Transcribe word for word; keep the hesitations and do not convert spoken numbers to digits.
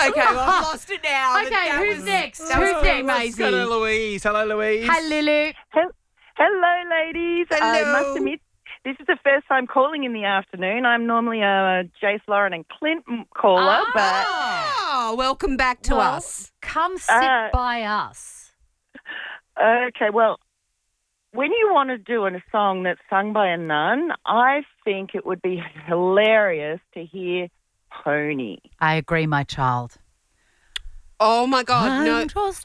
Okay, well, I've lost it now. but Okay, that who's was- next? that was Who's pretty next, much- Hello, Louise. Hello, Louise. Hi, Lulu. Hel- Hello, ladies. I Hello. must admit, this is the first time calling in the afternoon. I'm normally a Jace, Lauren and Clint m- caller, but Oh, welcome back to Well, us. Come sit Uh, by us. okay, well, when you want to do a song that's sung by a nun, I think it would be hilarious to hear Pony. I agree, my child. Oh, my God. No. I'm just